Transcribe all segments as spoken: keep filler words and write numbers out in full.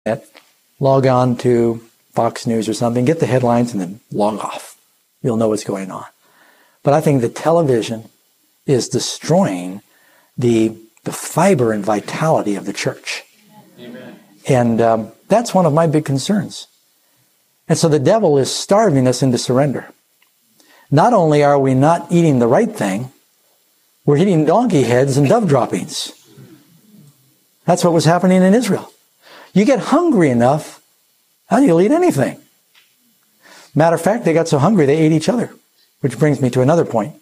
log on to Fox News or something, get the headlines, and then log off. You'll know what's going on. But I think the television is destroying the the fiber and vitality of the church. Amen. And um, that's one of my big concerns. And so the devil is starving us into surrender. Not only are we not eating the right thing, we're eating donkey heads and dove droppings. That's what was happening in Israel. You get hungry enough, and you'll eat anything. Matter of fact, they got so hungry they ate each other, which brings me to another point.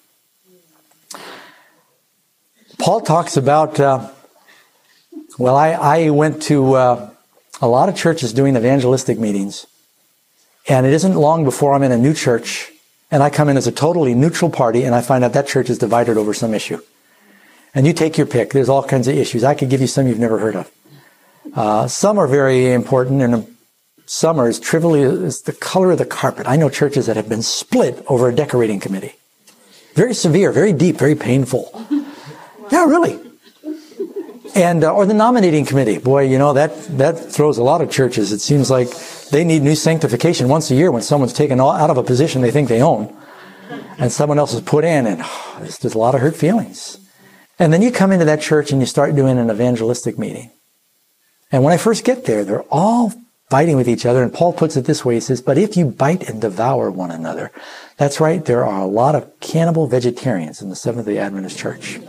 Paul talks about, uh, well, I, I went to uh, a lot of churches doing evangelistic meetings, and it isn't long before I'm in a new church, and I come in as a totally neutral party, and I find out that church is divided over some issue. And you take your pick. There's all kinds of issues. I could give you some you've never heard of. Uh, some are very important, and some are as trivially as the color of the carpet. I know churches that have been split over a decorating committee. Very severe, very deep, very painful. Yeah, really. And uh, or the nominating committee. Boy, you know, that, that throws a lot of churches. It seems like they need new sanctification once a year when someone's taken all, out of a position they think they own, and someone else is put in, and oh, there's, there's a lot of hurt feelings. And then you come into that church and you start doing an evangelistic meeting. And when I first get there, they're all fighting with each other. And Paul puts it this way. He says, but if you bite and devour one another. That's right. There are a lot of cannibal vegetarians in the Seventh-day Adventist Church.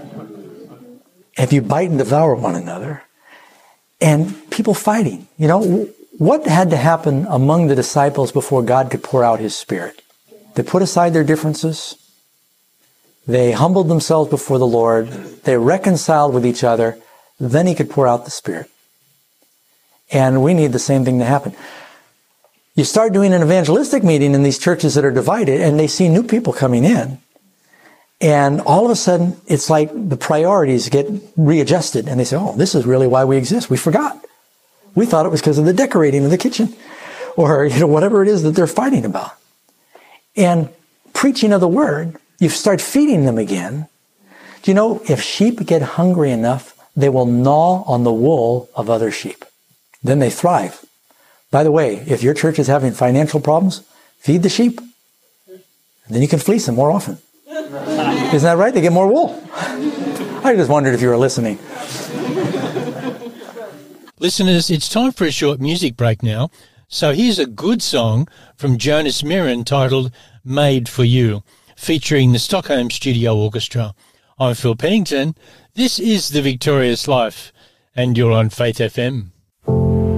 If you bite and devour one another, and people fighting, you know, what had to happen among the disciples before God could pour out his Spirit? They put aside their differences. They humbled themselves before the Lord. They reconciled with each other. Then he could pour out the Spirit. And we need the same thing to happen. You start doing an evangelistic meeting in these churches that are divided, and they see new people coming in. And all of a sudden, it's like the priorities get readjusted. And they say, oh, this is really why we exist. We forgot. We thought it was because of the decorating of the kitchen. Or, you know, whatever it is that they're fighting about. And preaching of the word, you start feeding them again. Do you know, if sheep get hungry enough, they will gnaw on the wool of other sheep. Then they thrive. By the way, if your church is having financial problems, feed the sheep. Then you can fleece them more often. Isn't that right? They get more wool. I just wondered if you were listening. Listeners, it's time for a short music break now. So here's a good song from Jonas Mirren titled Made for You, featuring the Stockholm Studio Orchestra. I'm Phil Pennington. This is The Victorious Life, and you're on Faith F M.